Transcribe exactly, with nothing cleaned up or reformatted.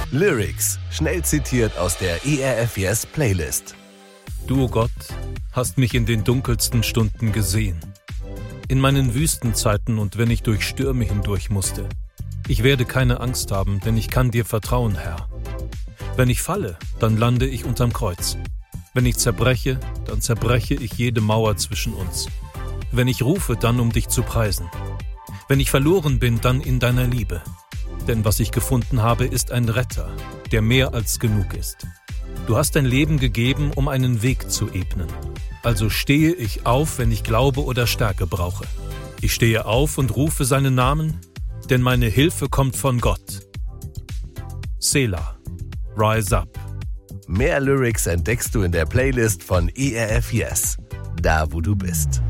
Lyrics, schnell zitiert aus der E R F Yes Playlist. Du, o Gott, hast mich in den dunkelsten Stunden gesehen. In meinen Wüstenzeiten und wenn ich durch Stürme hindurch musste. Ich werde keine Angst haben, denn ich kann dir vertrauen, Herr. Wenn ich falle, dann lande ich unterm Kreuz. Wenn ich zerbreche, dann zerbreche ich jede Mauer zwischen uns. Wenn ich rufe, dann um dich zu preisen. Wenn ich verloren bin, dann in deiner Liebe. Denn was ich gefunden habe, ist ein Retter, der mehr als genug ist. Du hast dein Leben gegeben, um einen Weg zu ebnen. Also stehe ich auf, wenn ich Glaube oder Stärke brauche. Ich stehe auf und rufe seinen Namen, denn meine Hilfe kommt von Gott. Selah, rise up. Mehr Lyrics entdeckst du in der Playlist von E R F Yes, da wo du bist.